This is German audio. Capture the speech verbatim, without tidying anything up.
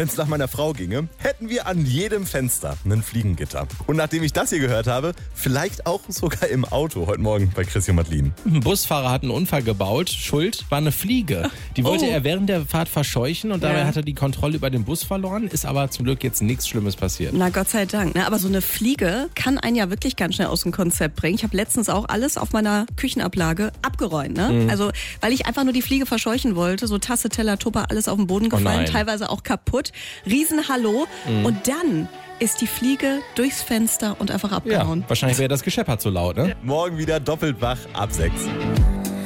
wenn es nach meiner Frau ginge, hätten wir an jedem Fenster ein Fliegengitter. Und nachdem ich das hier gehört habe, vielleicht auch sogar im Auto heute Morgen bei Chrissy und Madeline. Ein Busfahrer hat einen Unfall gebaut. Schuld war eine Fliege. Die wollte Oh. er während der Fahrt verscheuchen und dabei Ja. hat er die Kontrolle über den Bus verloren. Ist aber zum Glück jetzt nichts Schlimmes passiert. Na Gott sei Dank. Ne? Aber so eine Fliege kann einen ja wirklich ganz schnell aus dem Konzept bringen. Ich habe letztens auch alles auf meiner Küchenablage abgeräumt. Ne? Mhm. Also weil ich einfach nur die Fliege verscheuchen wollte. So Tasse, Teller, Tupper, alles auf den Boden gefallen. nein. Teilweise auch kaputt. Riesenhallo. Mhm. Und dann ist die Fliege durchs Fenster und einfach Ja, abgehauen. wahrscheinlich wäre das gescheppert so laut, ne? Morgen wieder doppelt wach ab sechs.